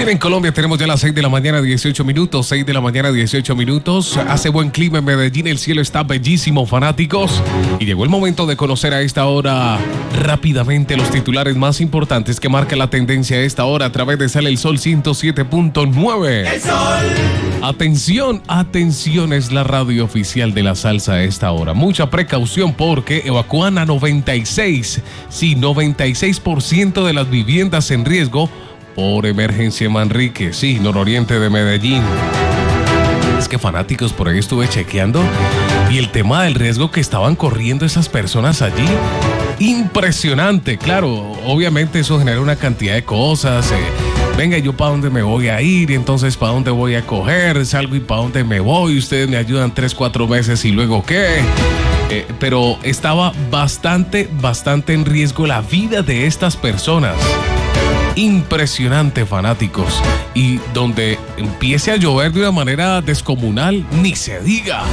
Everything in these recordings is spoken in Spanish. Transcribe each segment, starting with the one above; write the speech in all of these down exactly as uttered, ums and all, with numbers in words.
Bien, en Colombia tenemos ya las seis de la mañana, dieciocho minutos, seis de la mañana, dieciocho minutos. Hace buen clima en Medellín, el cielo está bellísimo, fanáticos. Y llegó el momento de conocer a esta hora rápidamente los titulares más importantes que marcan la tendencia a esta hora a través de Sale el Sol ciento siete punto nueve. ¡El Sol! Atención, atención, es la radio oficial de la salsa a esta hora. Mucha precaución porque evacúan a noventa y seis, sí, noventa y seis por ciento de las viviendas en riesgo por emergencia en Manrique, sí, nororiente de Medellín. Es que fanáticos, por ahí estuve chequeando y el tema del riesgo que estaban corriendo esas personas allí, impresionante. Claro, obviamente eso genera una cantidad de cosas. Eh, venga, ¿yo para dónde me voy a ir? Y entonces, ¿para dónde voy a coger? Salgo y ¿para dónde me voy? Ustedes me ayudan tres, cuatro meses y luego ¿qué? Eh, pero estaba bastante, bastante en riesgo la vida de estas personas. Impresionante, fanáticos. Y donde empiece a llover de una manera descomunal, ni se diga.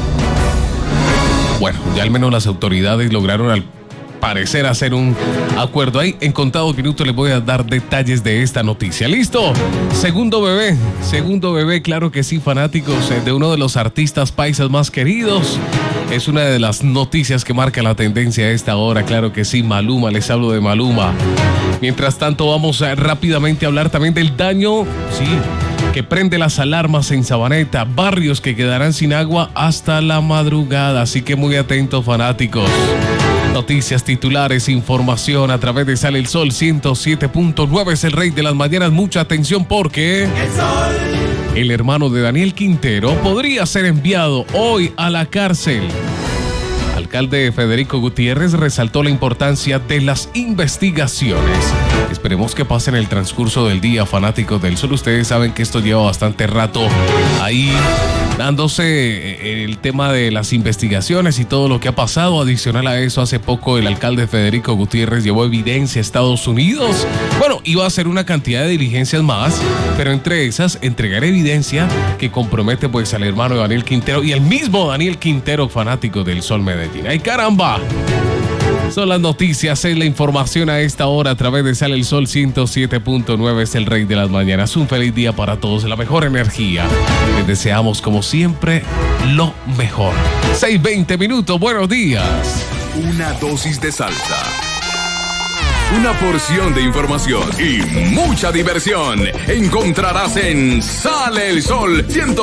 Bueno, ya al menos las autoridades lograron al parecer hacer un acuerdo ahí. En contados minutos les voy a dar detalles de esta noticia. ¿Listo? Segundo bebé, segundo bebé, claro que sí, fanáticos, de uno de los artistas paisas más queridos. Es una de las noticias que marca la tendencia a esta hora, claro que sí, Maluma, les hablo de Maluma. Mientras tanto, vamos a rápidamente hablar también del daño, sí, que prende las alarmas en Sabaneta, barrios que quedarán sin agua hasta la madrugada, así que muy atentos, fanáticos. Noticias, titulares, información a través de Sale el Sol ciento siete punto nueve, es el rey de las mañanas. Mucha atención porque ¡El Sol! El hermano de Daniel Quintero podría ser enviado hoy a la cárcel. Alcalde Federico Gutiérrez resaltó la importancia de las investigaciones. Esperemos que pasen el transcurso del día, fanáticos del Sol. Ustedes saben que esto lleva bastante rato ahí dándose el tema de las investigaciones y todo lo que ha pasado. Adicional a eso, hace poco el alcalde Federico Gutiérrez llevó evidencia a Estados Unidos. Bueno, iba a hacer una cantidad de diligencias más, pero entre esas, entregar evidencia que compromete pues al hermano de Daniel Quintero y el mismo Daniel Quintero, fanático del Sol Medellín. ¡Ay, caramba! Son las noticias, es la información a esta hora a través de Sale el Sol ciento siete punto nueve, es el rey de las mañanas. Un feliz día para todos, la mejor energía. Les deseamos como siempre lo mejor. seis veinte minutos, buenos días. Una dosis de salsa, una porción de información y mucha diversión encontrarás en Sale el Sol ciento